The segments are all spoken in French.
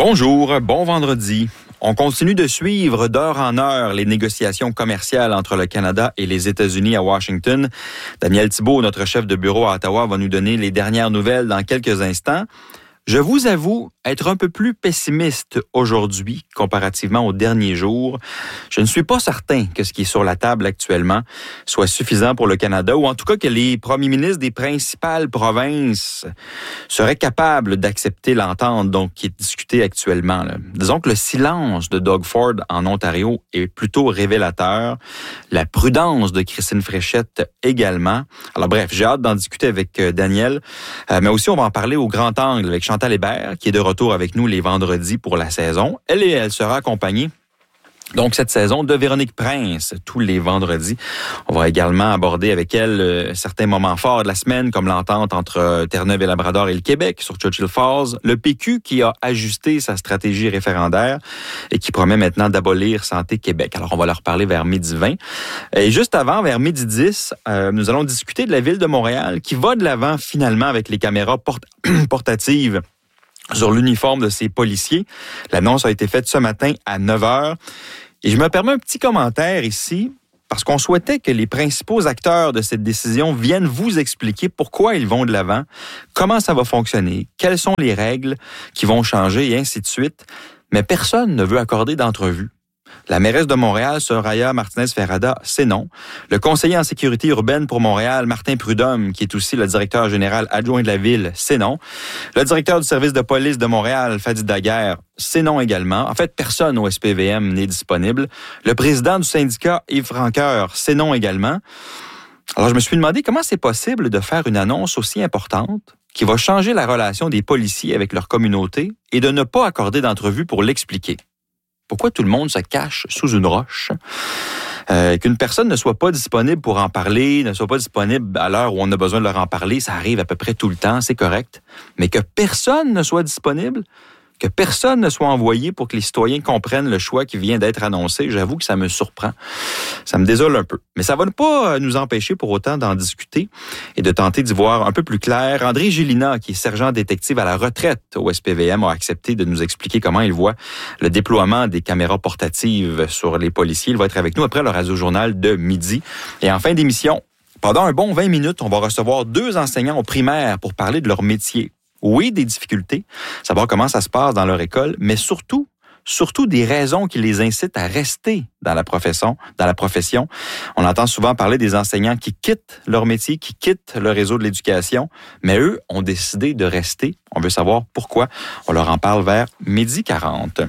Bonjour, bon vendredi. On continue de suivre d'heure en heure les négociations commerciales entre le Canada et les États-Unis à Washington. Daniel Thibault, notre chef de bureau à Ottawa, va nous donner les dernières nouvelles dans quelques instants. Je vous avoue être un peu plus pessimiste aujourd'hui comparativement aux derniers jours. Je ne suis pas certain que ce qui est sur la table actuellement soit suffisant pour le Canada, ou en tout cas que les premiers ministres des principales provinces seraient capables d'accepter l'entente donc qui est discutée actuellement. Disons que le silence de Doug Ford en Ontario est plutôt révélateur. La prudence de Christine Fréchette également. Alors bref, j'ai hâte d'en discuter avec Daniel, mais aussi on va en parler au grand angle avec Chantal Hébert, qui est de retour avec nous les vendredis pour la saison. Elle sera accompagnée, donc, cette saison, de Véronique Prince, tous les vendredis. On va également aborder avec elle certains moments forts de la semaine, comme l'entente entre Terre-Neuve et Labrador et le Québec sur Churchill Falls. Le PQ qui a ajusté sa stratégie référendaire et qui promet maintenant d'abolir Santé Québec. Alors, on va leur parler vers 12h20. Et juste avant, vers 12h10, nous allons discuter de la Ville de Montréal qui va de l'avant finalement avec les caméras portatives sur l'uniforme de ses policiers. L'annonce a été faite ce matin à 9h. Et je me permets un petit commentaire ici, parce qu'on souhaitait que les principaux acteurs de cette décision viennent vous expliquer pourquoi ils vont de l'avant, comment ça va fonctionner, quelles sont les règles qui vont changer et ainsi de suite. Mais personne ne veut accorder d'entrevue. La mairesse de Montréal, Soraya Martinez-Ferrada, c'est non. Le conseiller en sécurité urbaine pour Montréal, Martin Prudhomme, qui est aussi le directeur général adjoint de la ville, c'est non. Le directeur du service de police de Montréal, Fadi Daguerre, c'est non également. En fait, personne au SPVM n'est disponible. Le président du syndicat, Yves Francoeur, c'est non également. Alors, je me suis demandé comment c'est possible de faire une annonce aussi importante qui va changer la relation des policiers avec leur communauté et de ne pas accorder d'entrevue pour l'expliquer. Pourquoi tout le monde se cache sous une roche? Qu'une personne ne soit pas disponible pour en parler, ne soit pas disponible à l'heure où on a besoin de leur en parler, ça arrive à peu près tout le temps, c'est correct. Mais que personne ne soit disponible, que personne ne soit envoyé pour que les citoyens comprennent le choix qui vient d'être annoncé, j'avoue que ça me surprend. Ça me désole un peu. Mais ça va pas nous empêcher pour autant d'en discuter et de tenter d'y voir un peu plus clair. André Gélina, qui est sergent détective à la retraite au SPVM, a accepté de nous expliquer comment il voit le déploiement des caméras portatives sur les policiers. Il va être avec nous après le Radio-Journal de midi. Et en fin d'émission, pendant un bon 20 minutes, on va recevoir 2 enseignants au primaire pour parler de leur métier. Oui, des difficultés, savoir comment ça se passe dans leur école, mais surtout des raisons qui les incitent à rester dans la profession. On entend souvent parler des enseignants qui quittent leur métier, qui quittent le réseau de l'éducation, mais eux ont décidé de rester. On veut savoir pourquoi. On leur en parle vers 12h40.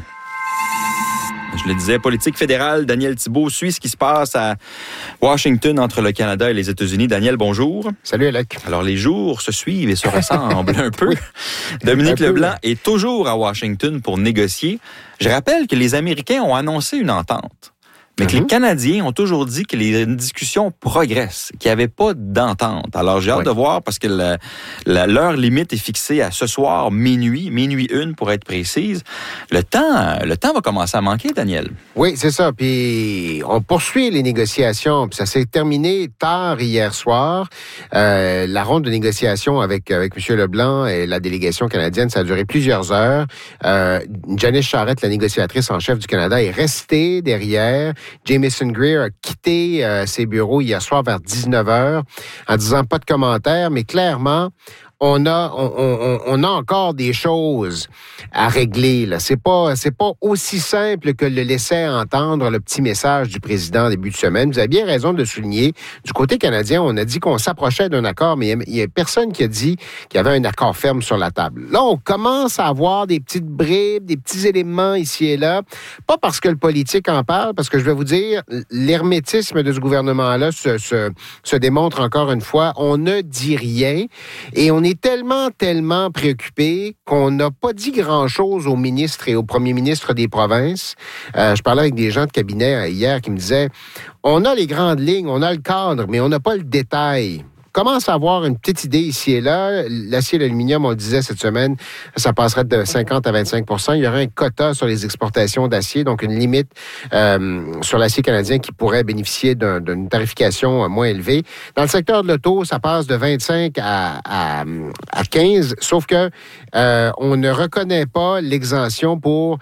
Je le disais, politique fédérale, Daniel Thibault suit ce qui se passe à Washington entre le Canada et les États-Unis. Daniel, bonjour. Salut, Alec. Alors, les jours se suivent et se ressemblent un peu. Dominique Leblanc est toujours à Washington pour négocier. Je rappelle que les Américains ont annoncé une entente, mais que les Canadiens ont toujours dit que les discussions progressent, qu'il n'y avait pas d'entente. Alors, j'ai hâte de voir parce que l'heure limite est fixée à ce soir, minuit 1 pour être précise. Le temps va commencer à manquer, Daniel. Oui, c'est ça. Puis, on poursuit les négociations. Puis ça s'est terminé tard hier soir. La ronde de négociations avec M. Leblanc et la délégation canadienne, ça a duré plusieurs heures. Janice Charette, la négociatrice en chef du Canada, est restée derrière. Jamieson Greer a quitté ses bureaux hier soir vers 19h en disant pas de commentaires, mais clairement, on a encore des choses à régler, là. C'est pas aussi simple que le laisser entendre le petit message du président en début de semaine. Vous avez bien raison de le souligner. Du côté canadien, on a dit qu'on s'approchait d'un accord, mais il y a personne qui a dit qu'il y avait un accord ferme sur la table. Là, on commence à avoir des petites bribes, des petits éléments ici et là. Pas parce que le politique en parle, parce que je vais vous dire, l'hermétisme de ce gouvernement-là se démontre encore une fois. On ne dit rien et on est tellement préoccupé qu'on n'a pas dit grand-chose aux ministres et aux premiers ministres des provinces. Je parlais avec des gens de cabinet hier qui me disaient, on a les grandes lignes, on a le cadre, mais on n'a pas le détail. commence à avoir une petite idée ici et là. L'acier et l'aluminium, on le disait cette semaine, ça passerait de 50 à 25 %. Il y aurait un quota sur les exportations d'acier, donc une limite sur l'acier canadien qui pourrait bénéficier d'une tarification moins élevée. Dans le secteur de l'auto, ça passe de 25 à 15, sauf que on ne reconnaît pas l'exemption pour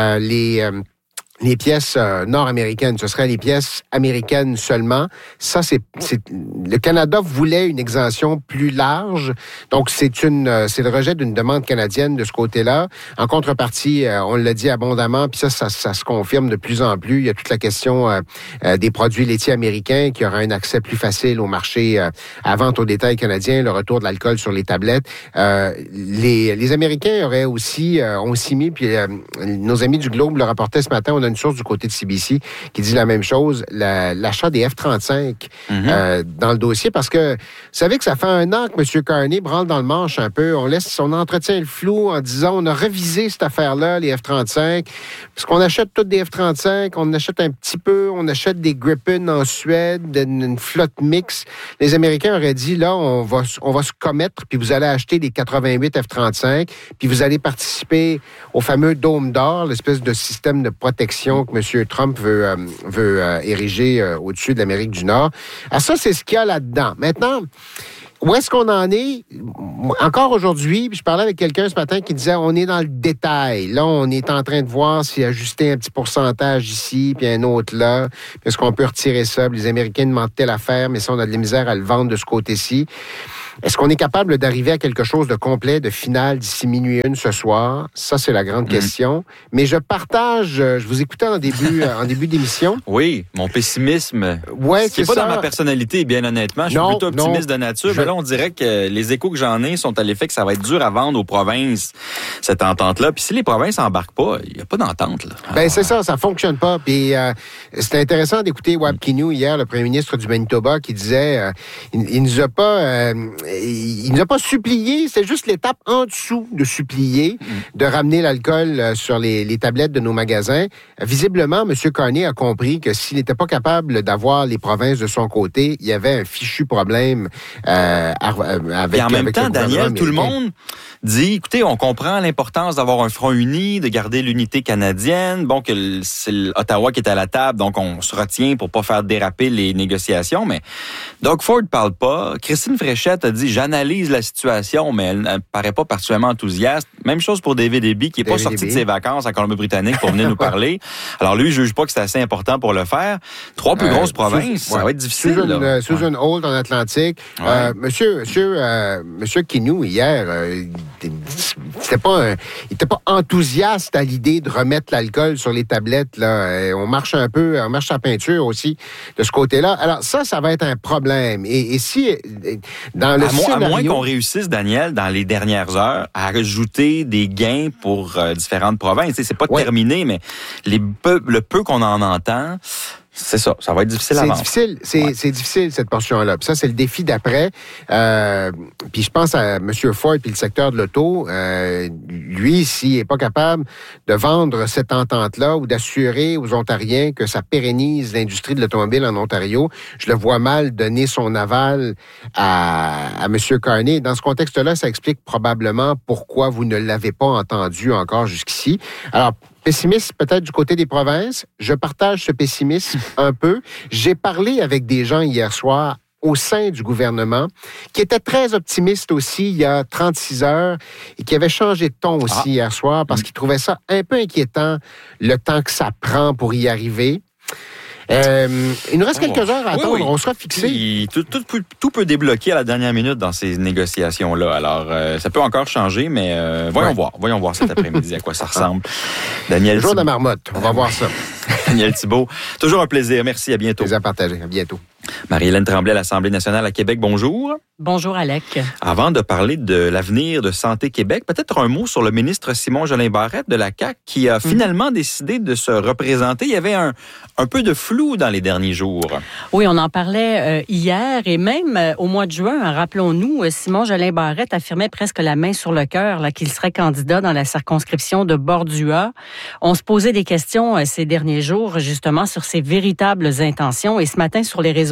les pièces nord-américaines. Ce seraient les pièces américaines seulement. Ça, le Canada voulait une exemption plus large. Donc, c'est le rejet d'une demande canadienne de ce côté-là. En contrepartie, on l'a dit abondamment, puis ça se confirme de plus en plus. Il y a toute la question des produits laitiers américains qui aura un accès plus facile au marché à vente au détail canadien, le retour de l'alcool sur les tablettes. Les Américains auraient aussi, ont aussi mis, puis nos amis du Globe le rapportaient ce matin, on a une source du côté de CBC qui dit la même chose, l'achat des F-35 dans le dossier, parce que vous savez que ça fait un an que M. Carney branle dans le manche un peu. On entretient le flou en disant on a révisé cette affaire-là, les F-35, parce qu'on achète toutes des F-35, on achète un petit peu, on achète des Gripen en Suède, une flotte mixte. Les Américains auraient dit, là, on va se commettre, puis vous allez acheter des 88 F-35, puis vous allez participer au fameux Dôme d'or, l'espèce de système de protection que M. Trump veut ériger au-dessus de l'Amérique du Nord. Alors ça, c'est ce qu'il y a là-dedans. Maintenant, où est-ce qu'on en est? Encore aujourd'hui, puis je parlais avec quelqu'un ce matin qui disait on est dans le détail. Là, on est en train de voir si ajuster un petit pourcentage ici, puis un autre là. Est-ce qu'on peut retirer ça? Les Américains demandent telle affaire, mais ça, on a de la misère à le vendre de ce côté-ci. Est-ce qu'on est capable d'arriver à quelque chose de complet, de final d'ici minuit 1 ce soir? Ça, c'est la grande question. Mais je vous écoutais en début d'émission. Oui, mon pessimisme. Ouais, c'est pas dans ma personnalité, bien honnêtement. Je suis plutôt optimiste de nature. Mais là, on dirait que les échos que j'en ai sont à l'effet que ça va être dur à vendre aux provinces, cette entente-là. Puis si les provinces embarquent pas, il n'y a pas d'entente, là. Ben, c'est ça fonctionne pas. Puis c'était intéressant d'écouter Wab Kinew hier, le premier ministre du Manitoba, qui disait il nous a pas supplié, c'est juste l'étape en dessous de supplier, de ramener l'alcool sur les tablettes de nos magasins. Visiblement, M. Carney a compris que s'il n'était pas capable d'avoir les provinces de son côté, il y avait un fichu problème avec. Et en même temps, Daniel, tout le monde dit, écoutez, on comprend l'importance d'avoir un front uni, de garder l'unité canadienne. Bon, que c'est Ottawa qui est à la table, donc on se retient pour pas faire déraper les négociations. Mais Doug Ford parle pas. Christine Fréchette a dit, j'analyse la situation, mais elle ne paraît pas particulièrement enthousiaste. Même chose pour David Eby, qui n'est pas sorti de ses vacances en Colombie-Britannique pour venir nous parler. Alors lui, il juge pas que c'est assez important pour le faire. 3 plus grosses provinces, ça va être difficile. Susan Holt en Atlantique. Ouais. Monsieur Kinew, hier, il était pas enthousiaste à l'idée de remettre l'alcool sur les tablettes, là. On marche à peinture aussi de ce côté-là. Alors ça va être un problème. Et si, dans le scénario... À moins qu'on réussisse, Daniel, dans les dernières heures, à rajouter des gains pour différentes provinces. C'est pas terminé, mais le peu qu'on en entend... C'est ça va être difficile à vendre. C'est difficile, cette portion-là. Puis ça, c'est le défi d'après. Puis je pense à M. Ford puis le secteur de l'auto. Lui, s'il n'est pas capable de vendre cette entente-là ou d'assurer aux Ontariens que ça pérennise l'industrie de l'automobile en Ontario, je le vois mal donner son aval à M. Carney. Dans ce contexte-là, ça explique probablement pourquoi vous ne l'avez pas entendu encore jusqu'ici. Alors, pessimiste peut-être du côté des provinces. Je partage ce pessimisme un peu. J'ai parlé avec des gens hier soir au sein du gouvernement qui étaient très optimistes aussi il y a 36 heures et qui avaient changé de ton aussi hier soir parce qu'ils trouvaient ça un peu inquiétant, le temps que ça prend pour y arriver. Il nous reste quelques heures à attendre. Oui. On sera fixé. Tout peut débloquer à la dernière minute dans ces négociations-là. Alors, ça peut encore changer, mais voyons voir cet après-midi à quoi ça ressemble. Daniel Jour de marmotte. On va voir ça. Daniel Thibault, toujours un plaisir. Merci, à bientôt. Plaisir à partager. À bientôt. Marie-Hélène Tremblay à l'Assemblée nationale à Québec, bonjour. Bonjour, Alec. Avant de parler de l'avenir de Santé Québec, peut-être un mot sur le ministre Simon-Jolin Barrette de la CAQ qui a finalement décidé de se représenter. Il y avait un peu de flou dans les derniers jours. Oui, on en parlait hier et même au mois de juin, rappelons-nous, Simon-Jolin Barrette affirmait presque la main sur le cœur qu'il serait candidat dans la circonscription de Bordua. On se posait des questions ces derniers jours justement sur ses véritables intentions et ce matin sur les réseaux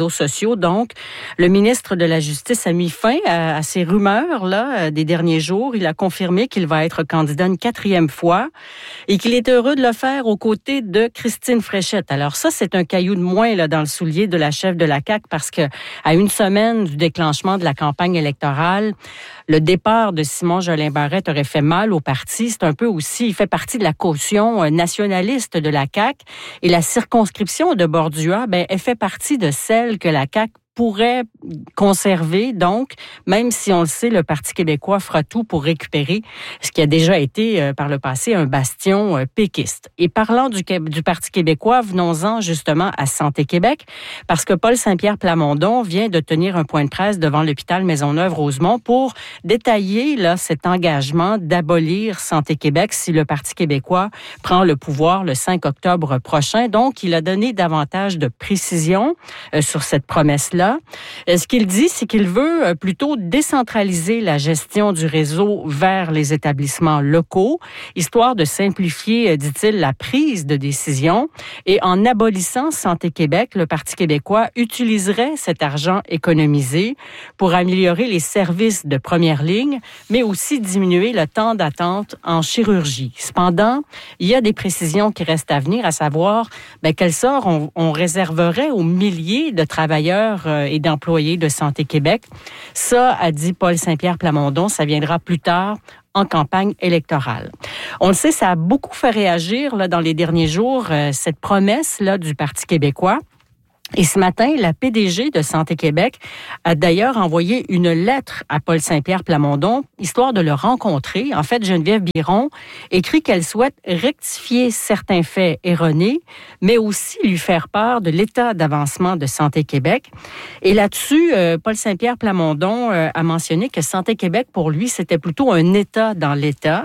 réseaux sociaux. Donc, le ministre de la Justice a mis fin à ces rumeurs-là des derniers jours. Il a confirmé qu'il va être candidat une 4e fois et qu'il est heureux de le faire aux côtés de Christine Fréchette. Alors ça, c'est un caillou de moins là, dans le soulier de la chef de la CAQ parce que à une semaine du déclenchement de la campagne électorale, le départ de Simon Jolin Barrette aurait fait mal au parti. C'est un peu aussi, il fait partie de la caution nationaliste de la CAQ. Et la circonscription de Bordua, elle fait partie de celle que la CAQ pourrait conserver. Donc, même si on le sait, le Parti québécois fera tout pour récupérer ce qui a déjà été par le passé un bastion péquiste. Et parlant du Parti québécois, venons-en justement à Santé Québec, parce que Paul Saint-Pierre Plamondon vient de tenir un point de presse devant l'hôpital Maisonneuve-Rosemont pour détailler là, cet engagement d'abolir Santé Québec si le Parti québécois prend le pouvoir le 5 octobre prochain. Donc, il a donné davantage de précision sur cette promesse-là. Ce qu'il dit, c'est qu'il veut plutôt décentraliser la gestion du réseau vers les établissements locaux, histoire de simplifier, dit-il, la prise de décision. Et en abolissant Santé Québec, le Parti québécois utiliserait cet argent économisé pour améliorer les services de première ligne, mais aussi diminuer le temps d'attente en chirurgie. Cependant, il y a des précisions qui restent à venir, à savoir quel sort on réserverait aux milliers de travailleurs et d'employés de Santé Québec. Ça, a dit Paul Saint-Pierre Plamondon, ça viendra plus tard en campagne électorale. On le sait, ça a beaucoup fait réagir là, dans les derniers jours, cette promesse là, du Parti québécois. Et ce matin, la PDG de Santé Québec a d'ailleurs envoyé une lettre à Paul Saint-Pierre Plamondon, histoire de le rencontrer. En fait, Geneviève Biron écrit qu'elle souhaite rectifier certains faits erronés, mais aussi lui faire part de l'état d'avancement de Santé Québec. Et là-dessus, Paul Saint-Pierre Plamondon a mentionné que Santé Québec, pour lui, c'était plutôt un état dans l'état.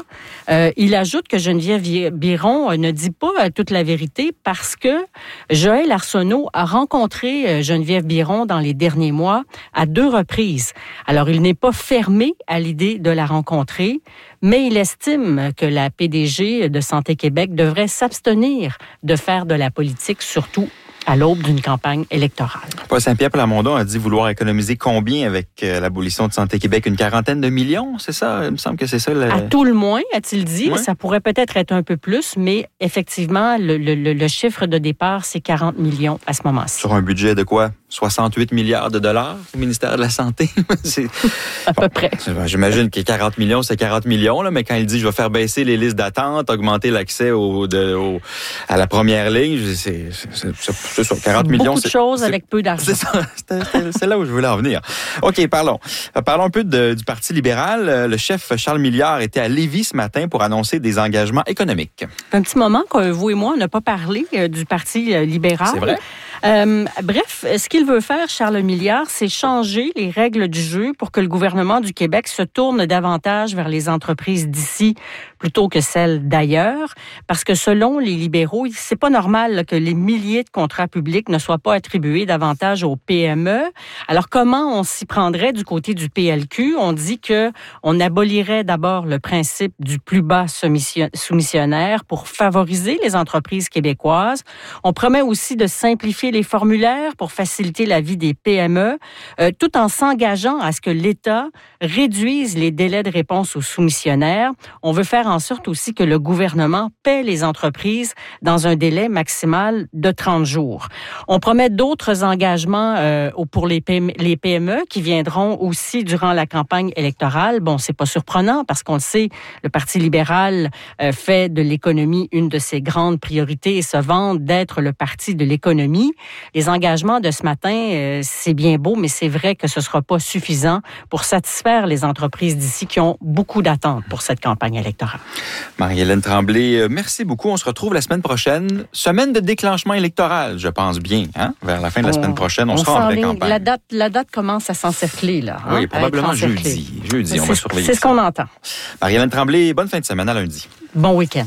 Il ajoute que Geneviève Biron ne dit pas toute la vérité parce que Joël Arsenault a rencontré Geneviève Biron dans les derniers mois à 2 reprises. Alors, il n'est pas fermé à l'idée de la rencontrer, mais il estime que la PDG de Santé Québec devrait s'abstenir de faire de la politique, surtout à l'aube d'une campagne électorale. Paul Saint-Pierre Plamondon a dit vouloir économiser combien avec l'abolition de Santé Québec? Une 40aine de millions, c'est ça? Il me semble que c'est ça. À tout le moins, a-t-il dit. Ouais. Ça pourrait peut-être être un peu plus, mais effectivement, le chiffre de départ, c'est 40 millions à ce moment-ci. Sur un budget de quoi? 68 milliards de dollars au ministère de la Santé? C'est... À peu près. J'imagine que 40 millions, c'est 40 millions, là, mais quand il dit je vais faire baisser les listes d'attente, augmenter l'accès à la première ligne, c'est ça, 40 millions. Beaucoup de choses avec peu d'argent. C'est ça, c'est là où je voulais en venir. OK, parlons un peu du Parti libéral. Le chef Charles Milliard était à Lévis ce matin pour annoncer des engagements économiques. Un petit moment que vous et moi, on n'a pas parlé du Parti libéral. C'est vrai. Bref, ce qu'il veut faire, Charles Milliard, c'est changer les règles du jeu pour que le gouvernement du Québec se tourne davantage vers les entreprises d'ici plutôt que celles d'ailleurs. Parce que selon les libéraux, c'est pas normal là, que les milliers de contrats publics ne soient pas attribués davantage aux PME. Alors, comment on s'y prendrait du côté du PLQ? On dit que on abolirait d'abord le principe du plus bas soumissionnaire pour favoriser les entreprises québécoises. On promet aussi de simplifier les formulaires pour faciliter la vie des PME, tout en s'engageant à ce que l'État réduise les délais de réponse aux soumissionnaires. On veut faire en sorte aussi que le gouvernement paie les entreprises dans un délai maximal de 30 jours. On promet d'autres engagements pour les PME qui viendront aussi durant la campagne électorale. Bon, c'est pas surprenant parce qu'on le sait, le Parti libéral fait de l'économie une de ses grandes priorités et se vante d'être le parti de l'économie. Les engagements de ce matin, c'est bien beau, mais c'est vrai que ce ne sera pas suffisant pour satisfaire les entreprises d'ici qui ont beaucoup d'attentes pour cette campagne électorale. Marie-Hélène Tremblay, merci beaucoup. On se retrouve la semaine prochaine. Semaine de déclenchement électoral, je pense bien. Hein? Vers la fin de la semaine prochaine, on sera en vraie campagne. La date commence à s'encercler, là. Hein? Oui, probablement jeudi. Jeudi, on va surveiller ça. C'est ce qu'on entend. Marie-Hélène Tremblay, bonne fin de semaine à lundi. Bon week-end.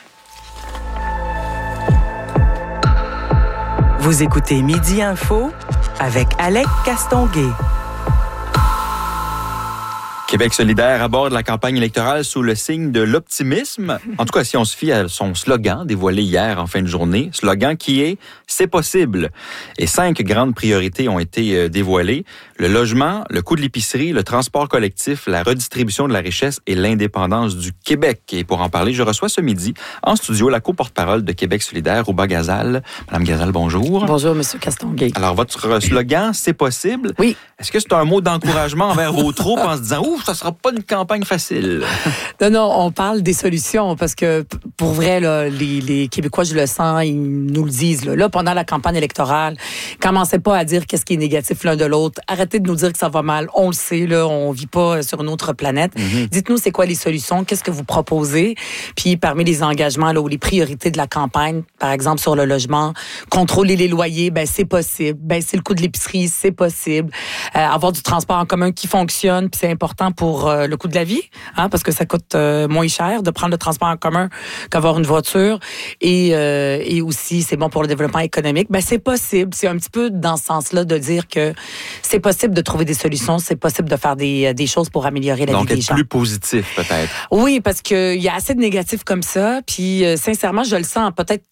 Vous écoutez Midi Info avec Alec Castonguay. Québec solidaire aborde la campagne électorale sous le signe de l'optimisme. En tout cas, si on se fie à son slogan dévoilé hier en fin de journée, slogan qui est « C'est possible ». Et 5 grandes priorités ont été dévoilées. Le logement, le coût de l'épicerie, le transport collectif, la redistribution de la richesse et l'indépendance du Québec. Et pour en parler, je reçois ce midi en studio la co-porte-parole de Québec solidaire, Rouba Gazal. Madame Gazal, bonjour. Bonjour, Monsieur Castonguay. Alors, votre slogan « C'est possible ». Oui. Est-ce que c'est un mot d'encouragement envers vos troupes en se disant « Ouf, ça sera pas une campagne facile ». Non, on parle des solutions parce que pour vrai, là, les Québécois, je le sens, ils nous le disent. Là, pendant la campagne électorale, commencez pas à dire qu'est-ce qui est négatif l'un de l'autre. Arrêtez de nous dire que ça va mal. On le sait, là, on vit pas sur une autre planète. Dites-nous c'est quoi les solutions, qu'est-ce que vous proposez. Puis parmi les engagements là, ou les priorités de la campagne, par exemple sur le logement, contrôler les loyers, ben c'est possible. Baisser le coût de l'épicerie, c'est possible. Avoir du transport en commun qui fonctionne, puis c'est important pour le coût de la vie, hein, parce que ça coûte moins cher de prendre le transport en commun qu'avoir une voiture. Et aussi, c'est bon pour le développement économique. Ben c'est possible. C'est un petit peu dans ce sens-là de dire que c'est possible de trouver des solutions, c'est possible de faire des choses pour améliorer la vie des gens. Donc, être plus positif, peut-être. Oui, parce qu'il y a assez de négatifs comme ça. Puis, sincèrement, je le sens. Peut-être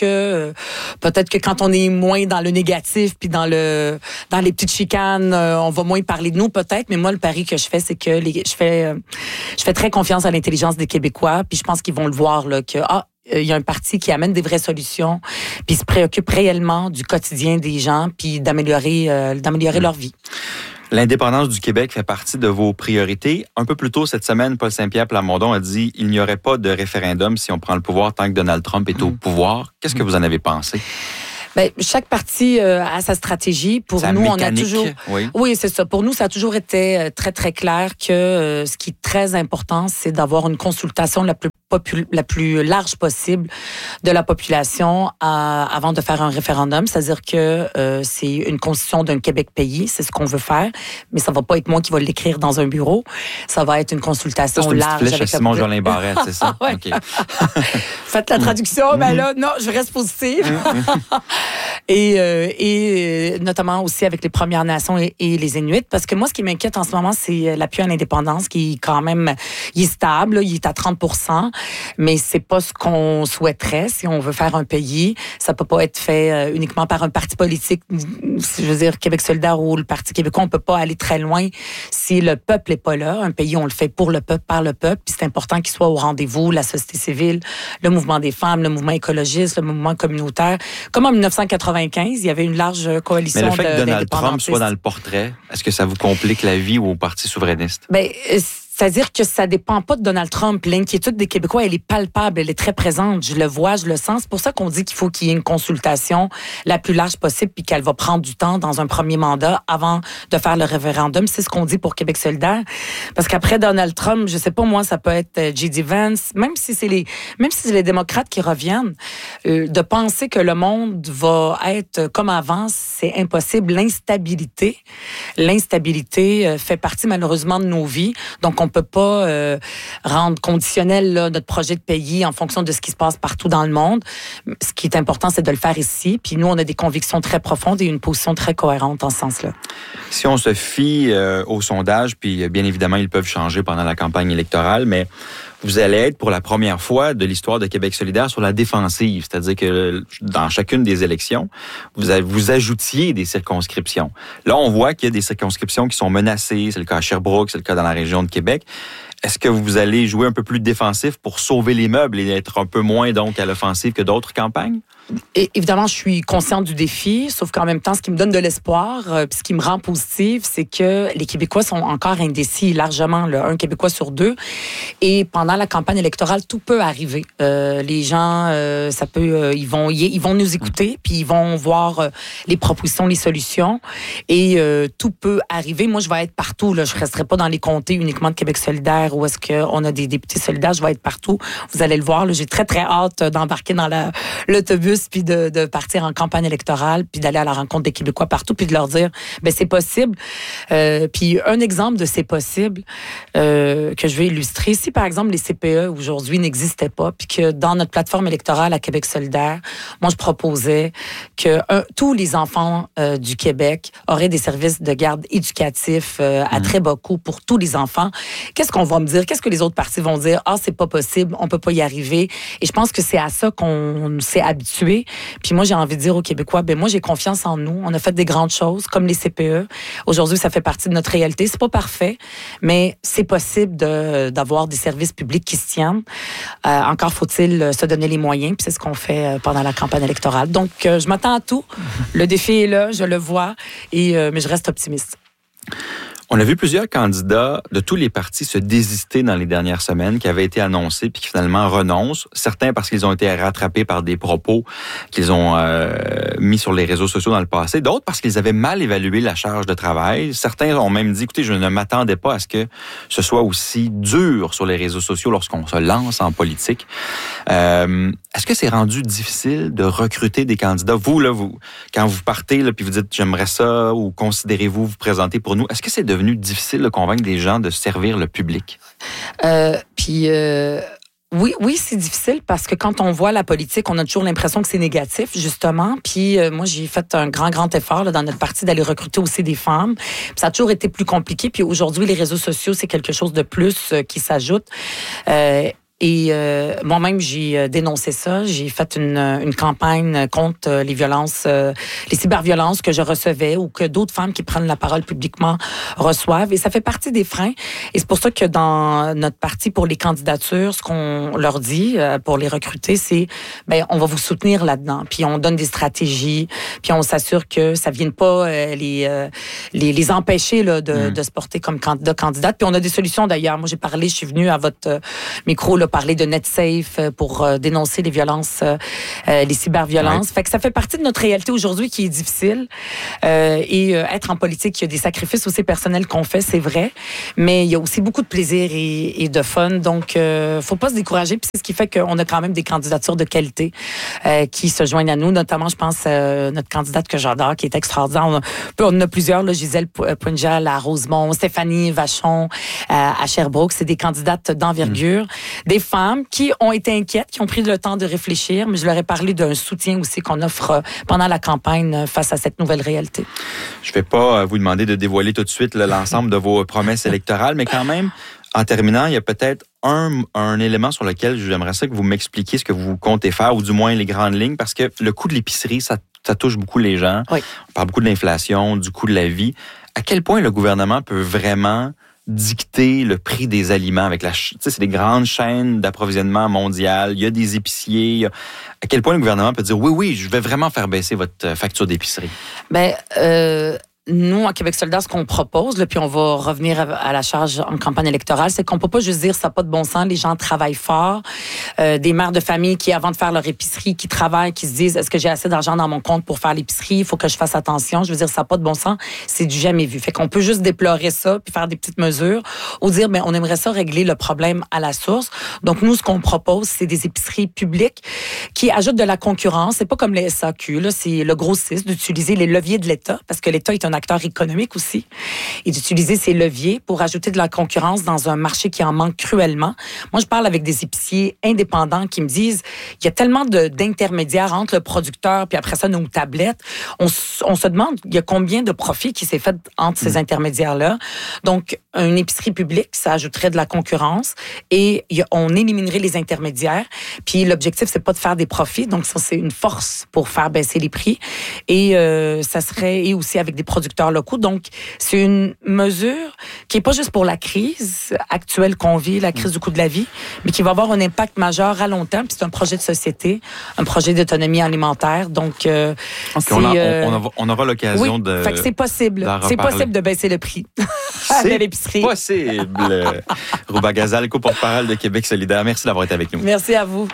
que quand on est moins dans le négatif, puis dans les petites chicanes, on va moins parler de nous, peut-être. Mais moi, le pari que je fais, c'est que je fais très confiance à l'intelligence des Québécois. Puis, je pense qu'ils vont le voir là que il y a un parti qui amène des vraies solutions, puis se préoccupe réellement du quotidien des gens, puis d'améliorer leur vie. L'indépendance du Québec fait partie de vos priorités. Un peu plus tôt cette semaine, Paul Saint-Pierre Plamondon a dit il n'y aurait pas de référendum si on prend le pouvoir tant que Donald Trump est au pouvoir. Qu'est-ce que vous en avez pensé? Ben, chaque parti a sa stratégie. Pour nous, on a toujours. Oui, c'est ça. Pour nous, ça a toujours été très, très clair que ce qui est très important, c'est d'avoir une consultation la plus large possible de la population avant de faire un référendum. C'est-à-dire que c'est une constitution d'un Québec pays, c'est ce qu'on veut faire, mais ça va pas être moi qui va l'écrire dans un bureau. Ça va être une consultation ça, c'est large. Une flèche à Simon-Jolin Barrette, c'est ça? Ouais. Okay. Faites la traduction, ben là, non, je reste positive. Et notamment aussi avec les Premières Nations et les Inuits, parce que moi, ce qui m'inquiète en ce moment, c'est l'appui à l'indépendance qui est quand même, il est stable, il est à 30%, mais c'est pas ce qu'on souhaiterait si on veut faire un pays. Ça peut pas être fait uniquement par un parti politique, je veux dire Québec solidaire ou le Parti québécois, on peut pas aller très loin si le peuple est pas là. Un pays, on le fait pour le peuple, par le peuple, puis c'est important qu'il soit au rendez-vous, la société civile, le mouvement des femmes, le mouvement écologiste, le mouvement communautaire. Comme en 1995, il y avait une large coalition d'indépendantistes. Mais le fait que Donald Trump soit dans le portrait, est-ce que ça vous complique la vie au Parti souverainiste? Ben, c'est-à-dire que ça dépend pas de Donald Trump. L'inquiétude des Québécois, elle est palpable, elle est très présente. Je le vois, je le sens. C'est pour ça qu'on dit qu'il faut qu'il y ait une consultation la plus large possible puis qu'elle va prendre du temps dans un premier mandat avant de faire le référendum. C'est ce qu'on dit pour Québec solidaire. Parce qu'après Donald Trump, je sais pas moi, ça peut être J.D. Vance, même si c'est les démocrates qui reviennent, de penser que le monde va être comme avant, c'est impossible. L'instabilité fait partie malheureusement de nos vies. Donc, on peut pas rendre conditionnel là, notre projet de pays en fonction de ce qui se passe partout dans le monde. Ce qui est important, c'est de le faire ici. Puis nous, on a des convictions très profondes et une position très cohérente en ce sens-là. Si on se fie aux sondages, puis bien évidemment, ils peuvent changer pendant la campagne électorale, mais vous allez être pour la première fois de l'histoire de Québec solidaire sur la défensive, c'est-à-dire que dans chacune des élections, vous ajoutiez des circonscriptions. Là, on voit qu'il y a des circonscriptions qui sont menacées, c'est le cas à Sherbrooke, c'est le cas dans la région de Québec. Est-ce que vous allez jouer un peu plus défensif pour sauver les meubles et être un peu moins donc à l'offensive que d'autres campagnes? Et évidemment, je suis consciente du défi, sauf qu'en même temps, ce qui me donne de l'espoir, puis ce qui me rend positive, c'est que les Québécois sont encore indécis largement, là, un Québécois sur 2. Et pendant la campagne électorale, tout peut arriver. Les gens, ils vont nous écouter, puis ils vont voir les propositions, les solutions, et tout peut arriver. Moi, je vais être partout. Là, je resterai pas dans les comtés uniquement de Québec solidaire où est-ce qu'on a des députés solidaires. Je vais être partout. Vous allez le voir. Là, j'ai très, très hâte d'embarquer dans l'autobus puis de partir en campagne électorale puis d'aller à la rencontre des Québécois partout puis de leur dire, c'est possible. Puis un exemple de c'est possible que je vais illustrer. Si, par exemple, les CPE aujourd'hui n'existaient pas puis que dans notre plateforme électorale à Québec solidaire, moi, je proposais que tous les enfants du Québec auraient des services de garde éducatifs à très bas coût pour tous les enfants. Qu'est-ce qu'on va me dire? Qu'est-ce que les autres partis vont dire? Ah, c'est pas possible, on peut pas y arriver. Et je pense que c'est à ça qu'on s'est habitué. Puis moi, j'ai envie de dire aux Québécois, moi, j'ai confiance en nous. On a fait des grandes choses, comme les CPE. Aujourd'hui, ça fait partie de notre réalité. C'est pas parfait, mais c'est possible d'avoir des services publics qui se tiennent. Encore faut-il se donner les moyens, puis c'est ce qu'on fait pendant la campagne électorale. Donc, je m'attends à tout. Le défi est là, je le vois, mais je reste optimiste. On a vu plusieurs candidats de tous les partis se désister dans les dernières semaines qui avaient été annoncés puis qui finalement renoncent. Certains parce qu'ils ont été rattrapés par des propos qu'ils ont mis sur les réseaux sociaux dans le passé. D'autres parce qu'ils avaient mal évalué la charge de travail. Certains ont même dit, écoutez, je ne m'attendais pas à ce que ce soit aussi dur sur les réseaux sociaux lorsqu'on se lance en politique. Est-ce que c'est rendu difficile de recruter des candidats? Vous, quand vous partez là, puis vous dites, j'aimerais ça, ou considérez-vous vous présenter pour nous, est-ce que c'est devenu difficile de convaincre des gens de servir le public? Oui, c'est difficile parce que quand on voit la politique, on a toujours l'impression que c'est négatif, justement. Puis moi, j'ai fait un grand effort là, dans notre parti d'aller recruter aussi des femmes. Puis ça a toujours été plus compliqué. Puis aujourd'hui, les réseaux sociaux, c'est quelque chose de plus qui s'ajoute. Et moi-même, j'ai dénoncé ça. J'ai fait une campagne contre les violences, les cyberviolences que je recevais ou que d'autres femmes qui prennent la parole publiquement reçoivent. Et ça fait partie des freins. Et c'est pour ça que dans notre parti pour les candidatures, ce qu'on leur dit pour les recruter, c'est on va vous soutenir là-dedans. Puis on donne des stratégies. Puis on s'assure que ça vienne pas les empêcher là, de se porter comme candidate. Puis on a des solutions d'ailleurs. Moi, je suis venue à votre micro là, parler de NetSafe pour dénoncer les violences, les cyberviolences. Fait que ça fait partie de notre réalité aujourd'hui qui est difficile. Et être en politique, il y a des sacrifices aussi personnels qu'on fait, c'est vrai. Mais il y a aussi beaucoup de plaisir et de fun. Donc, faut pas se décourager. Puis c'est ce qui fait qu'on a quand même des candidatures de qualité qui se joignent à nous. Notamment, je pense, notre candidate que j'adore, qui est extraordinaire. On en a plusieurs, là, Gisèle Punjal à Rosemont, Stéphanie Vachon à Sherbrooke. C'est des candidates d'envergure. Des femmes qui ont été inquiètes, qui ont pris le temps de réfléchir, mais je leur ai parlé d'un soutien aussi qu'on offre pendant la campagne face à cette nouvelle réalité. Je ne vais pas vous demander de dévoiler tout de suite l'ensemble de vos promesses électorales, mais quand même, en terminant, il y a peut-être un élément sur lequel j'aimerais ça que vous m'expliquiez ce que vous comptez faire, ou du moins les grandes lignes, parce que le coût de l'épicerie, ça touche beaucoup les gens. Oui. On parle beaucoup de l'inflation, du coût de la vie. À quel point le gouvernement peut vraiment dicter le prix des aliments avec c'est des grandes chaînes d'approvisionnement mondiales, il y a des épiciers. À quel point le gouvernement peut dire oui, je vais vraiment faire baisser votre facture d'épicerie? Nous, à Québec solidaire, ce qu'on propose, là, puis on va revenir à la charge en campagne électorale, c'est qu'on peut pas juste dire ça n'a pas de bon sens, les gens travaillent fort. Des mères de famille qui, avant de faire leur épicerie, qui travaillent, qui se disent, est-ce que j'ai assez d'argent dans mon compte pour faire l'épicerie? Il faut que je fasse attention. Je veux dire, ça n'a pas de bon sens. C'est du jamais vu. Fait qu'on peut juste déplorer ça, puis faire des petites mesures, ou dire, on aimerait ça régler le problème à la source. Donc, nous, ce qu'on propose, c'est des épiceries publiques qui ajoutent de la concurrence. C'est pas comme les SAQ, là. C'est le grossiste d'utiliser les leviers de l'État, parce que l'État est un acteur économique aussi, et d'utiliser ces leviers pour ajouter de la concurrence dans un marché qui en manque cruellement. Moi, je parle avec des épiciers indépendants qui me disent, il y a tellement d'intermédiaires entre le producteur puis après ça, nos tablettes. On se demande, il y a combien de profit qui s'est fait entre ces intermédiaires-là. Donc, une épicerie publique, ça ajouterait de la concurrence et on éliminerait les intermédiaires. Puis l'objectif, c'est pas de faire des profits. Donc, ça, c'est une force pour faire baisser les prix. Et ça serait aussi avec des producteurs locaux. Donc, c'est une mesure qui est pas juste pour la crise actuelle qu'on vit, la crise du coût de la vie, mais qui va avoir un impact majeur à long terme. Puis c'est un projet de société, un projet d'autonomie alimentaire. Donc, on aura l'occasion de. Fait que c'est possible. C'est possible de baisser le prix à l'épicerie. Possible. Rouba Gazal, co-porte-parole de Québec solidaire. Merci d'avoir été avec nous. Merci à vous.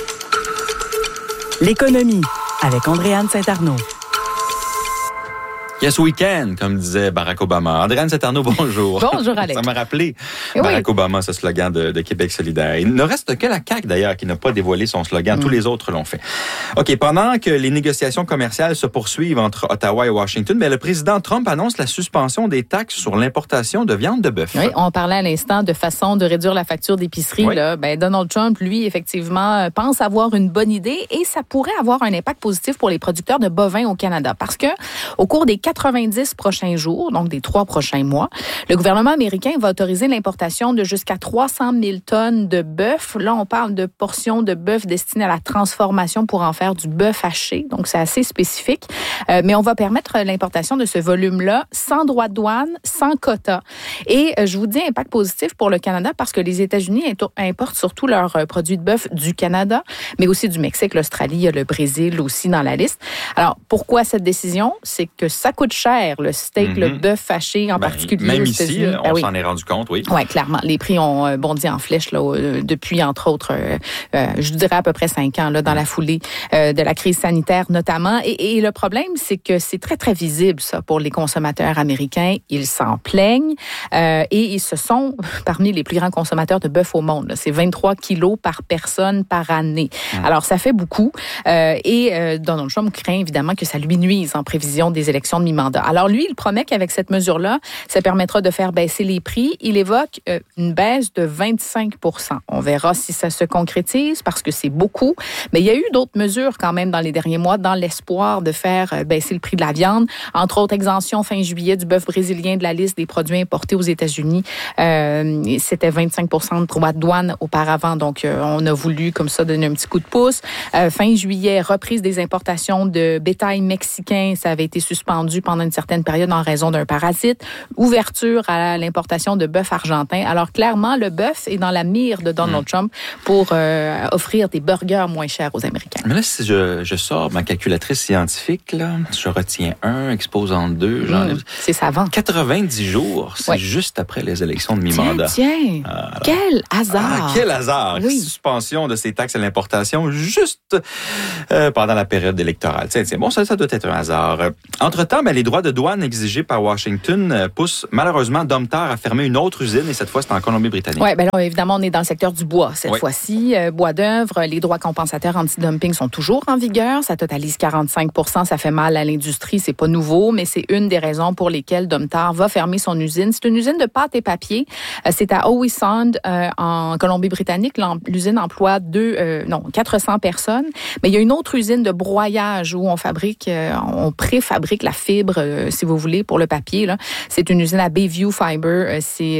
L'économie avec Andréane Saint-Arnaud. Yes weekend, comme disait Barack Obama. Andréane Saint-Arnaud, bonjour. Bonjour, Alex. Ça m'a rappelé Barack Obama, ce slogan de Québec solidaire. Il ne reste que la CAQ, d'ailleurs, qui n'a pas dévoilé son slogan. Tous les autres l'ont fait. OK, pendant que les négociations commerciales se poursuivent entre Ottawa et Washington, mais le président Trump annonce la suspension des taxes sur l'importation de viande de bœuf. Oui, on parlait à l'instant de façon de réduire la facture d'épicerie. Oui. Là. Donald Trump, lui, effectivement, pense avoir une bonne idée et ça pourrait avoir un impact positif pour les producteurs de bovins au Canada. Parce que au cours des 90 prochains jours, donc des 3 prochains mois, le gouvernement américain va autoriser l'importation de jusqu'à 300 000 tonnes de bœuf. Là, on parle de portions de bœuf destinées à la transformation pour en faire du bœuf haché. Donc, c'est assez spécifique. Mais on va permettre l'importation de ce volume-là sans droit de douane, sans quota. Et je vous dis impact positif pour le Canada parce que les États-Unis importent surtout leurs produits de bœuf du Canada, mais aussi du Mexique, l'Australie, il y a le Brésil aussi dans la liste. Alors, pourquoi cette décision? C'est que ça coûte cher, le steak, le bœuf haché en particulier même aux ici, États-Unis. on s'en est rendu compte, oui. Oui, clairement. Les prix ont bondi en flèche là, depuis, entre autres, je dirais à peu près 5 ans, là, dans la foulée de la crise sanitaire notamment. Et le problème, c'est que c'est très, très visible, ça, pour les consommateurs américains. Ils s'en plaignent et ils se sont parmi les plus grands consommateurs de bœuf au monde. Là. C'est 23 kilos par personne par année. Alors, ça fait beaucoup. Et Donald Trump craint évidemment que ça lui nuise en prévision des élections de mi-mandat. Alors, lui, il promet qu'avec cette mesure-là, ça permettra de faire baisser les prix. Il évoque une baisse de 25 %. On verra si ça se concrétise parce que c'est beaucoup. Mais il y a eu d'autres mesures quand même dans les derniers mois dans l'espoir de faire baisser le prix de la viande. Entre autres, exemption fin juillet du bœuf brésilien de la liste des produits importés aux États-Unis. C'était 25 % de droits de douane auparavant. Donc, on a voulu comme ça donner un petit coup de pouce. Fin juillet, reprise des importations de bétail mexicain. Ça avait été suspendu pendant une certaine période en raison d'un parasite. Ouverture à l'importation de bœuf argentin. Alors, clairement, le bœuf est dans la mire de Donald Trump pour offrir des burgers moins chers aux Américains. Mais là, si je sors ma calculatrice scientifique, là, je retiens 1, exposant 2, j'enlève... C'est savant. 90 jours, c'est juste après les élections de mi-mandat. Tiens, quel hasard! Quel hasard! Oui. Suspension de ces taxes à l'importation juste pendant la période électorale. Tiens, bon, ça doit être un hasard. Entre-temps, les droits de douane exigés par Washington poussent malheureusement Domtar à fermer une autre usine, et cette fois, c'est en Colombie-Britannique. Oui, là, évidemment, on est dans le secteur du bois cette fois-ci. Bois d'œuvre, les droits compensateurs anti-dumping sont toujours en vigueur. Ça totalise 45 %. Ça fait mal à l'industrie. C'est pas nouveau, mais c'est une des raisons pour lesquelles Domtar va fermer son usine. C'est une usine de pâte et papier. C'est à Howe Sound, en Colombie-Britannique. L'usine emploie 400 personnes. Mais il y a une autre usine de broyage où on préfabrique la fibre, si vous voulez, pour le papier. Là. C'est une usine à Bayview Fiber.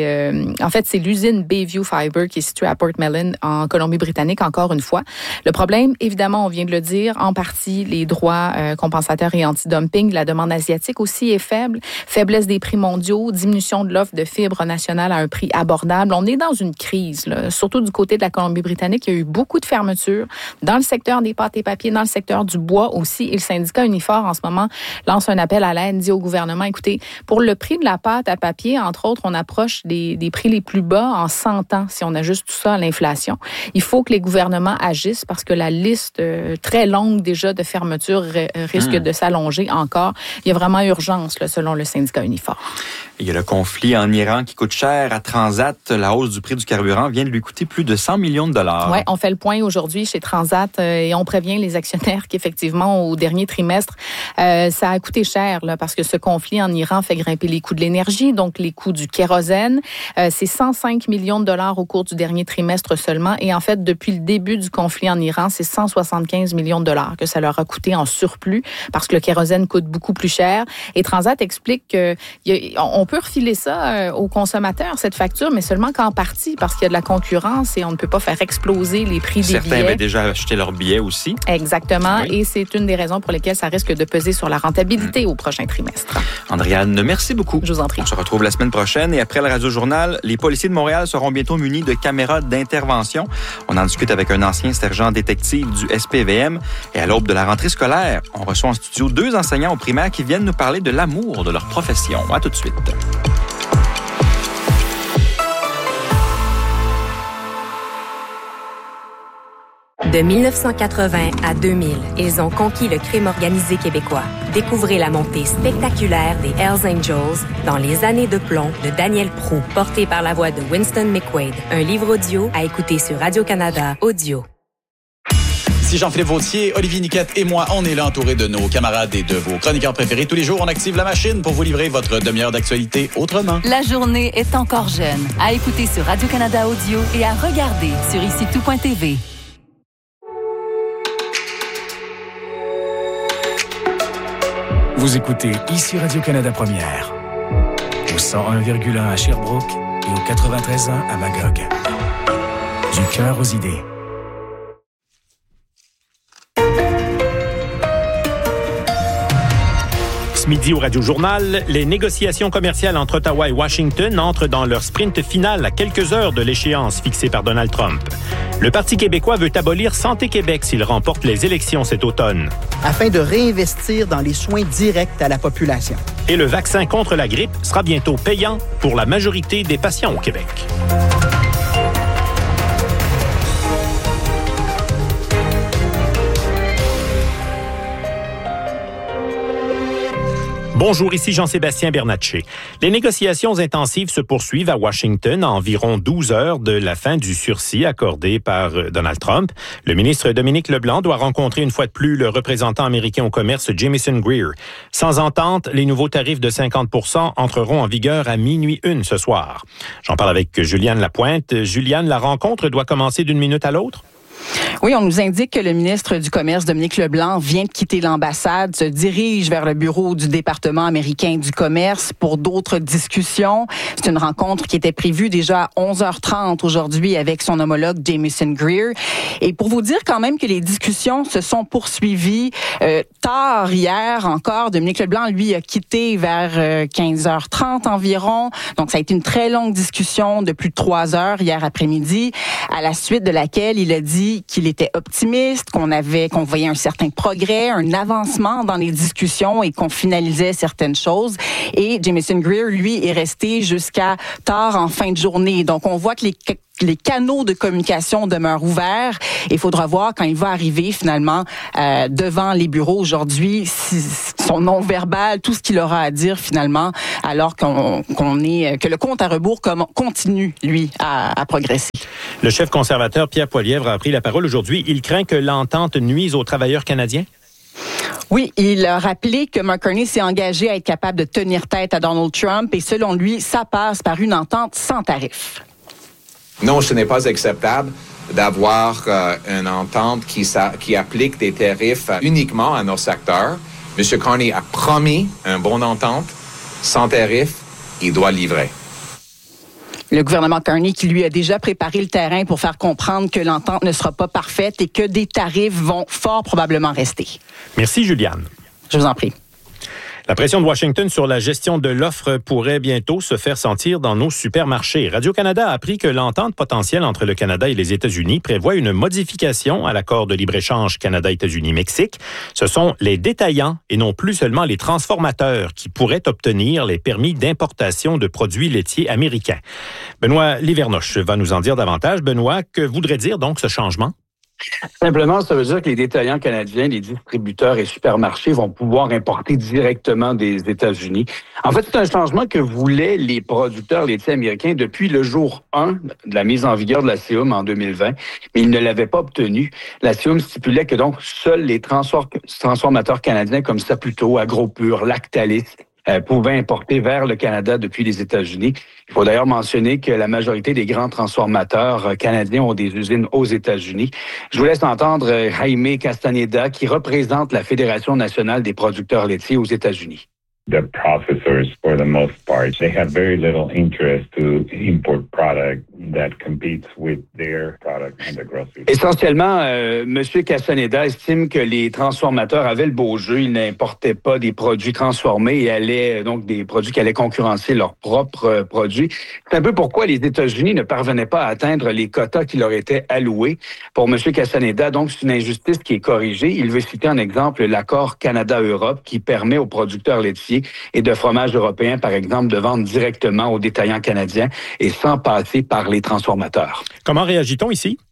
C'est l'usine Bayview Fiber qui est située à Port Mellon, en Colombie-Britannique, encore une fois. Le problème, évidemment, on vient de le dire, en partie, les droits compensateurs et anti-dumping. La demande asiatique aussi est faible. Faiblesse des prix mondiaux, diminution de l'offre de fibres nationales à un prix abordable. On est dans une crise, là. Surtout du côté de la Colombie-Britannique. Il y a eu beaucoup de fermetures dans le secteur des pâtes et papiers, dans le secteur du bois aussi. Et le syndicat Unifor, en ce moment, lance un appel à l'aide, dit au gouvernement, écoutez, pour le prix de la pâte à papier, entre autres, on approche des prix les plus bas en 100 ans, si on ajuste tout ça à l'inflation. Il faut que les gouvernements agissent parce que la liste très longue déjà de fermetures risque de s'allonger encore. Il y a vraiment urgence, là, selon le syndicat Unifor. Il y a le conflit en Iran qui coûte cher à Transat. La hausse du prix du carburant vient de lui coûter plus de 100 millions de dollars. Oui, on fait le point aujourd'hui chez Transat et on prévient les actionnaires qu'effectivement, au dernier trimestre, ça a coûté cher là, parce que ce conflit en Iran fait grimper les coûts de l'énergie, donc les coûts du kérosène. C'est 105 millions de dollars au cours du dernier trimestre seulement. Et en fait, depuis le début du conflit en Iran, c'est 175 millions de dollars que ça leur a coûté en surplus parce que le kérosène coûte beaucoup plus cher. Et Transat explique qu'on peut refiler ça aux consommateurs, cette facture, mais seulement qu'en partie parce qu'il y a de la concurrence et on ne peut pas faire exploser les prix des billets. Certains avaient déjà acheté leurs billets aussi. Exactement. Oui. Et c'est une des raisons pour lesquelles ça risque de peser sur la rentabilité au prochain trimestre. Andréane, merci beaucoup. Je vous en prie. On se retrouve la semaine prochaine et après le Radio-Journal, les policiers de Montréal seront bientôt munis de caméras d'intervention. On en discute avec un ancien sergent détective du SPVM et à l'aube de la rentrée scolaire, on reçoit en studio 2 enseignants au primaire qui viennent nous parler de l'amour de leur profession. À tout de suite. De 1980 à 2000, ils ont conquis le crime organisé québécois. Découvrez la montée spectaculaire des Hells Angels dans Les années de plomb de Daniel Proulx, porté par la voix de Winston McQuaid. Un livre audio à écouter sur Radio-Canada Audio. Ici Jean-Philippe Vautier, Olivier Niquette et moi, on est là entourés de nos camarades et de vos chroniqueurs préférés. Tous les jours, on active la machine pour vous livrer votre demi-heure d'actualité autrement. La journée est encore jeune. À écouter sur Radio-Canada Audio et à regarder sur IciTout.tv. Vous écoutez ici Radio-Canada Première, au 101,1 à Sherbrooke et au 93.1 à Magog. Du cœur aux idées. Ce midi au Radio-Journal, les négociations commerciales entre Ottawa et Washington entrent dans leur sprint final à quelques heures de l'échéance fixée par Donald Trump. Le Parti québécois veut abolir Santé Québec s'il remporte les élections cet automne. Afin de réinvestir dans les soins directs à la population. Et le vaccin contre la grippe sera bientôt payant pour la majorité des patients au Québec. Bonjour, ici Jean-Sébastien Bernatchez. Les négociations intensives se poursuivent à Washington à environ 12 heures de la fin du sursis accordé par Donald Trump. Le ministre Dominique Leblanc doit rencontrer une fois de plus le représentant américain au commerce Jamieson Greer. Sans entente, les nouveaux tarifs de 50% entreront en vigueur à 00:01 ce soir. J'en parle avec Juliane Lapointe. Juliane, la rencontre doit commencer d'une minute à l'autre? Oui, on nous indique que le ministre du Commerce, Dominique Leblanc, vient de quitter l'ambassade, se dirige vers le bureau du département américain du commerce pour d'autres discussions. C'est une rencontre qui était prévue déjà à 11h30 aujourd'hui avec son homologue Jamieson Greer. Et pour vous dire quand même que les discussions se sont poursuivies tard hier encore. Dominique Leblanc, lui, a quitté vers 15h30 environ. Donc, ça a été une très longue discussion de plus de 3 heures hier après-midi, à la suite de laquelle il a dit qu'il était optimiste, qu'on voyait un certain progrès, un avancement dans les discussions et qu'on finalisait certaines choses. Et Jamieson Greer, lui, est resté jusqu'à tard en fin de journée. Donc, on voit que les canaux de communication demeurent ouverts. Il faudra voir quand il va arriver finalement devant les bureaux aujourd'hui, son non-verbal, tout ce qu'il aura à dire finalement, alors que le compte à rebours continue, lui, à progresser. Le chef conservateur Pierre Poilievre a pris la parole aujourd'hui. Il craint que l'entente nuise aux travailleurs canadiens? Oui, il a rappelé que Mark Carney s'est engagé à être capable de tenir tête à Donald Trump et selon lui, ça passe par une entente sans tarif. Non, ce n'est pas acceptable d'avoir une entente qui applique des tarifs uniquement à nos secteurs. M. Carney a promis une bonne entente. Sans tarif, il doit livrer. Le gouvernement Carney qui lui a déjà préparé le terrain pour faire comprendre que l'entente ne sera pas parfaite et que des tarifs vont fort probablement rester. Merci, Juliane. Je vous en prie. La pression de Washington sur la gestion de l'offre pourrait bientôt se faire sentir dans nos supermarchés. Radio-Canada a appris que l'entente potentielle entre le Canada et les États-Unis prévoit une modification à l'accord de libre-échange Canada-États-Unis-Mexique. Ce sont les détaillants et non plus seulement les transformateurs qui pourraient obtenir les permis d'importation de produits laitiers américains. Benoît Livernoche va nous en dire davantage. Benoît, que voudrait dire donc ce changement? Simplement, ça veut dire que les détaillants canadiens, les distributeurs et supermarchés vont pouvoir importer directement des États-Unis. En fait, c'est un changement que voulaient les producteurs laitiers américains depuis le jour 1 de la mise en vigueur de la CIUM en 2020, mais ils ne l'avaient pas obtenu. La CIUM stipulait que donc seuls les transformateurs canadiens comme Saputo, AgroPure, Lactalis pouvaient importer vers le Canada depuis les États-Unis. Il faut d'ailleurs mentionner que la majorité des grands transformateurs canadiens ont des usines aux États-Unis. Je vous laisse entendre Jaime Castaneda, qui représente la Fédération nationale des producteurs laitiers aux États-Unis. The processors, for the most part, they have very little interest to import product that competes with their product in the grocery. Essentiellement, M. Castaneda estime que les transformateurs avaient le beau jeu. Ils n'importaient pas des produits transformés et allaient donc des produits qui allaient concurrencer leurs propres produits. C'est un peu pourquoi les États-Unis ne parvenaient pas à atteindre les quotas qui leur étaient alloués. Pour M. Castaneda, donc, c'est une injustice qui est corrigée. Il veut citer en exemple l'accord Canada-Europe qui permet aux producteurs laitiers et de fromage européen, par exemple, de vendre directement aux détaillants canadiens et sans passer par les transformateurs. Comment réagit-on ici?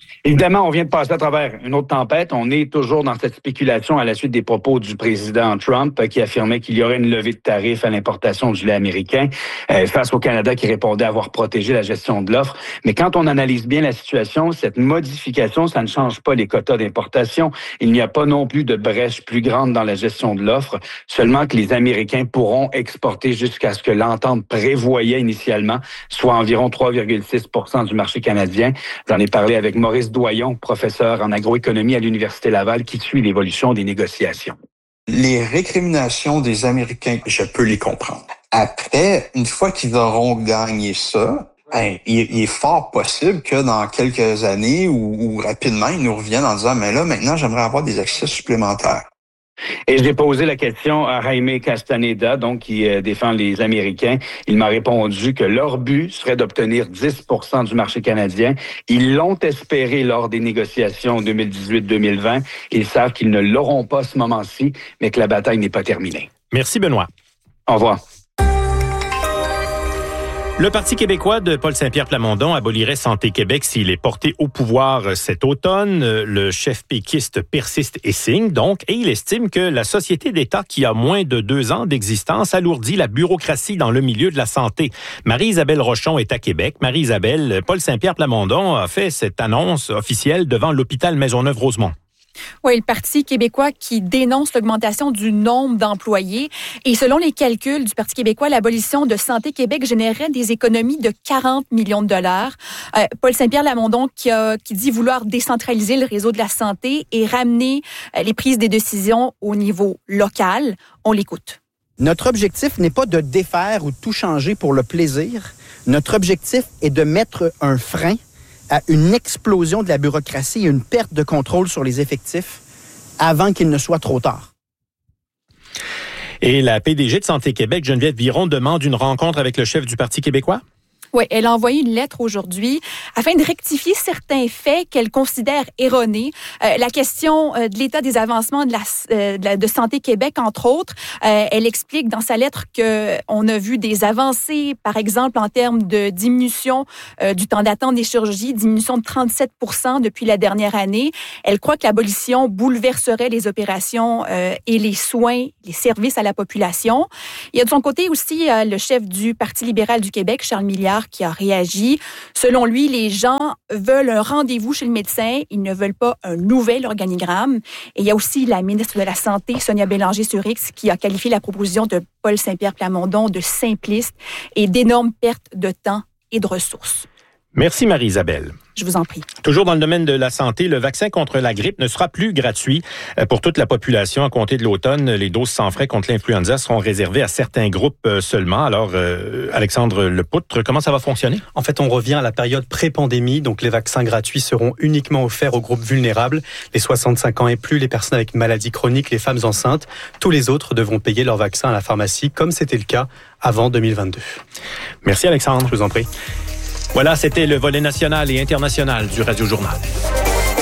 Évidemment, on vient de passer à travers une autre tempête. On est toujours dans cette spéculation à la suite des propos du président Trump qui affirmait qu'il y aurait une levée de tarifs à l'importation du lait américain face au Canada qui répondait avoir protégé la gestion de l'offre. Mais quand on analyse bien la situation, cette modification, ça ne change pas les quotas d'importation. Il n'y a pas non plus de brèche plus grande dans la gestion de l'offre, seulement que les Américains pourront exporter jusqu'à ce que l'entente prévoyait initialement, soit environ 3,6 % du marché canadien. J'en ai parlé avec Maurice Doyon, professeur en agroéconomie à l'Université Laval, qui suit l'évolution des négociations. Les récriminations des Américains, je peux les comprendre. Après, une fois qu'ils auront gagné ça, il est fort possible que dans quelques années ou rapidement, ils nous reviennent en disant « Mais là, maintenant, j'aimerais avoir des accès supplémentaires. » Et j'ai posé la question à Jaime Castaneda, donc qui défend les Américains. Il m'a répondu que leur but serait d'obtenir 10% du marché canadien. Ils l'ont espéré lors des négociations 2018-2020. Ils savent qu'ils ne l'auront pas à ce moment-ci, mais que la bataille n'est pas terminée. Merci, Benoît. Au revoir. Le Parti québécois de Paul Saint-Pierre Plamondon abolirait Santé Québec s'il est porté au pouvoir cet automne. Le chef péquiste persiste et signe donc, et il estime que la société d'État qui a moins de 2 ans d'existence alourdit la bureaucratie dans le milieu de la santé. Marie-Isabelle Rochon est à Québec. Marie-Isabelle, Paul Saint-Pierre Plamondon a fait cette annonce officielle devant l'hôpital Maisonneuve-Rosemont. Oui, le Parti québécois qui dénonce l'augmentation du nombre d'employés. Et selon les calculs du Parti québécois, l'abolition de Santé Québec générerait des économies de 40 millions de dollars. Paul Saint-Pierre Plamondon qui dit vouloir décentraliser le réseau de la santé et ramener les prises des décisions au niveau local. On l'écoute. Notre objectif n'est pas de défaire ou de tout changer pour le plaisir. Notre objectif est de mettre un frein à une explosion de la bureaucratie et une perte de contrôle sur les effectifs avant qu'il ne soit trop tard. Et la PDG de Santé Québec, Geneviève Viron, demande une rencontre avec le chef du Parti québécois? Oui, elle a envoyé une lettre aujourd'hui afin de rectifier certains faits qu'elle considère erronés. La question de l'état des avancements de Santé Québec, entre autres, elle explique dans sa lettre qu'on a vu des avancées, par exemple, en termes de diminution du temps d'attente des chirurgies, diminution de 37% depuis la dernière année. Elle croit que l'abolition bouleverserait les opérations et les soins, les services à la population. Il y a de son côté aussi le chef du Parti libéral du Québec, Charles Milliard, qui a réagi. Selon lui, les gens veulent un rendez-vous chez le médecin. Ils ne veulent pas un nouvel organigramme. Et il y a aussi la ministre de la Santé, Sonia Bélanger-sur-X, qui a qualifié la proposition de Paul Saint-Pierre Plamondon de simpliste et d'énormes pertes de temps et de ressources. Merci Marie-Isabelle. Je vous en prie. Toujours dans le domaine de la santé, le vaccin contre la grippe ne sera plus gratuit pour toute la population à compter de l'automne. Les doses sans frais contre l'influenza seront réservées à certains groupes seulement. Alors, Alexandre Lepoutre, comment ça va fonctionner? En fait, on revient à la période pré-pandémie. Donc, les vaccins gratuits seront uniquement offerts aux groupes vulnérables, les 65 ans et plus, les personnes avec une maladie chronique, les femmes enceintes. Tous les autres devront payer leur vaccin à la pharmacie, comme c'était le cas avant 2022. Merci Alexandre, je vous en prie. Voilà, c'était le volet national et international du Radio Journal.